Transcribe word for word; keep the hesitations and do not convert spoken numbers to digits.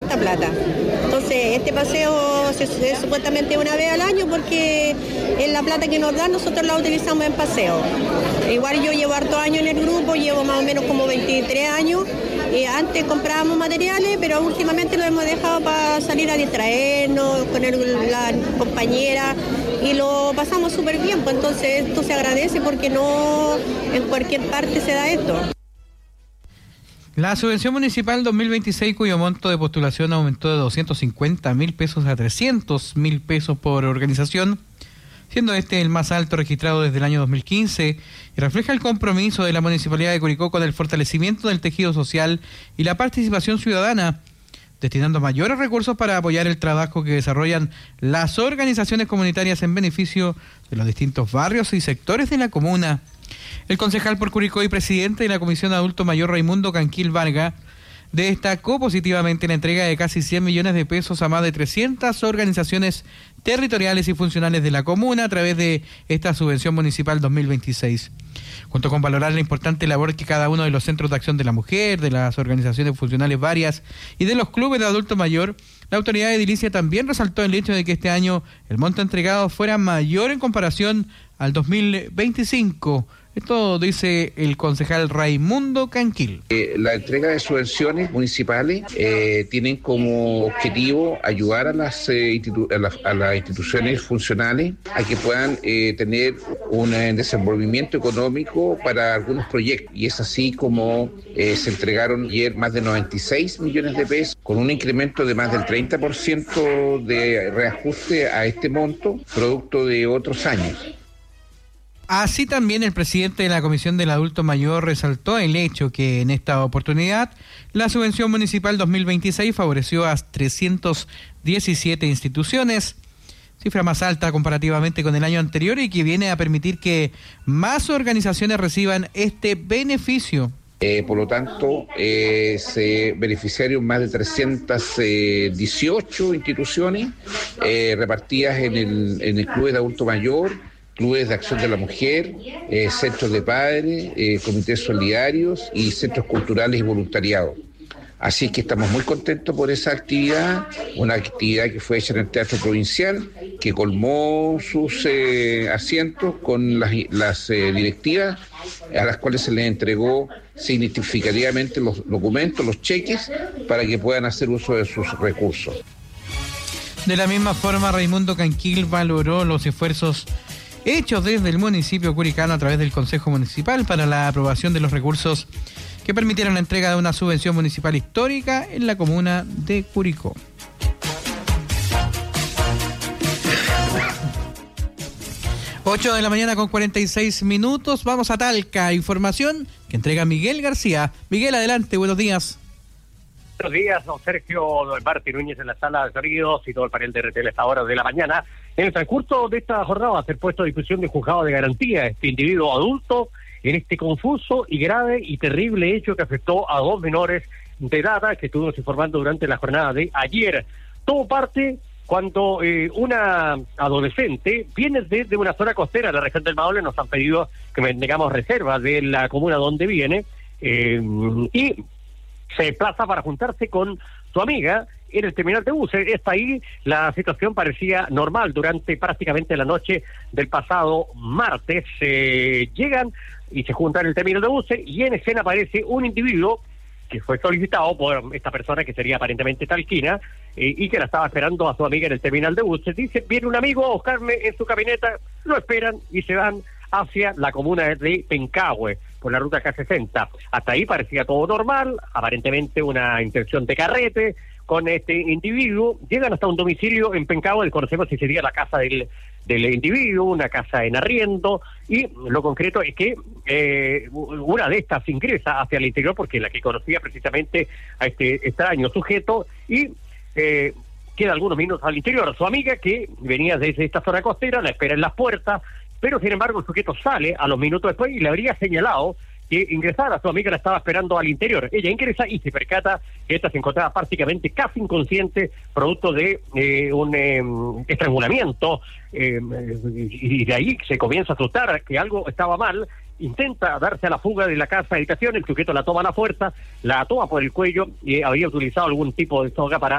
esta plata. Entonces, este paseo es, es supuestamente una vez al año porque es la plata que nos dan, nosotros la utilizamos en paseo. Igual yo llevo harto años en el grupo, llevo más o menos como veintitrés años. Y antes comprábamos materiales, pero últimamente lo hemos dejado para salir a distraernos con el, la compañera y lo pasamos súper bien. Pues entonces esto se agradece porque no en cualquier parte se da esto. La subvención municipal dos mil veintiséis, cuyo monto de postulación aumentó de doscientos cincuenta mil pesos a trescientos mil pesos por organización, siendo este el más alto registrado desde el año dos mil quince, y refleja el compromiso de la Municipalidad de Curicó con el fortalecimiento del tejido social y la participación ciudadana, destinando mayores recursos para apoyar el trabajo que desarrollan las organizaciones comunitarias en beneficio de los distintos barrios y sectores de la comuna. El concejal por Curicó y presidente de la Comisión de Adulto Mayor, Raimundo Canquil Vargas, destacó positivamente la entrega de casi cien millones de pesos a más de trescientas organizaciones territoriales y funcionales de la comuna a través de esta subvención municipal dos mil veintiséis. Junto con valorar la importante labor que cada uno de los centros de acción de la mujer, de las organizaciones funcionales varias y de los clubes de adulto mayor, la autoridad edilicia también resaltó el hecho de que este año el monto entregado fuera mayor en comparación al dos mil veinticinco. Esto dice el concejal Raimundo Canquil. Eh, la entrega de subvenciones municipales eh, tienen como objetivo ayudar a las, eh, institu- a, la, a las instituciones funcionales a que puedan eh, tener un eh, desenvolvimiento económico para algunos proyectos. Y es así como eh, se entregaron ayer más de noventa y seis millones de pesos, con un incremento de más del treinta por ciento de reajuste a este monto, producto de otros años. Así también el presidente de la Comisión del Adulto Mayor resaltó el hecho que en esta oportunidad la subvención municipal dos mil veintiséis favoreció a trescientas diecisiete instituciones, cifra más alta comparativamente con el año anterior y que viene a permitir que más organizaciones reciban este beneficio. Eh, por lo tanto, eh, se beneficiaron más de trescientas dieciocho instituciones eh, repartidas en el, en el Club de Adulto Mayor, clubes de acción de la mujer, eh, centros de padres, eh, comités solidarios y centros culturales y voluntariados. Así que estamos muy contentos por esa actividad, una actividad que fue hecha en el Teatro Provincial, que colmó sus eh, asientos con las, las eh, directivas a las cuales se les entregó significativamente los documentos, los cheques, para que puedan hacer uso de sus recursos. De la misma forma, Raimundo Canquil valoró los esfuerzos hechos desde el municipio curicano a través del Consejo Municipal para la aprobación de los recursos que permitieron la entrega de una subvención municipal histórica en la comuna de Curicó. ocho de la mañana con cuarenta y seis minutos, vamos a Talca, información que entrega Miguel García. Miguel, adelante, buenos días. Buenos días, don Sergio, don Martín Núñez en la sala de sonidos y todo el panel de R T L a esta hora de la mañana. En el transcurso de esta jornada va a ser puesto a disposición de juzgado de garantía este individuo adulto en este confuso y grave y terrible hecho que afectó a dos menores de edad que estuvimos informando durante la jornada de ayer. Todo parte cuando eh, una adolescente viene desde una zona costera de la región del Maule. Nos han pedido que mantengamos reservas de la comuna donde viene eh, y se desplaza para juntarse con su amiga en el terminal de buses. Está ahí, la situación parecía normal durante prácticamente la noche del pasado martes. Eh, llegan y se juntan en el terminal de buses y en escena aparece un individuo que fue solicitado por esta persona que sería aparentemente talquina eh, y que la estaba esperando a su amiga en el terminal de buses. Dice, viene un amigo a buscarme en su camioneta, lo esperan y se van hacia la comuna de Pencahue por la ruta K sesenta. Hasta ahí parecía todo normal, aparentemente una intención de carrete con este individuo. Llegan hasta un domicilio en Pencahue, desconocemos si sería la casa del, del individuo, una casa en arriendo, y lo concreto es que eh, una de estas ingresa hacia el interior porque la que conocía precisamente a este extraño sujeto y eh, queda algunos minutos al interior. Su amiga, que venía desde esta zona costera, la espera en las puertas, pero sin embargo el sujeto sale a los minutos después y le habría señalado que ingresara. Su amiga la estaba esperando al interior. Ella ingresa y se percata que esta se encontraba prácticamente casi inconsciente, producto de eh, un eh, estrangulamiento, eh, y de ahí se comienza a asustar que algo estaba mal. Intenta darse a la fuga de la casa de habitación, el sujeto la toma a la fuerza, la toma por el cuello y había utilizado algún tipo de soga para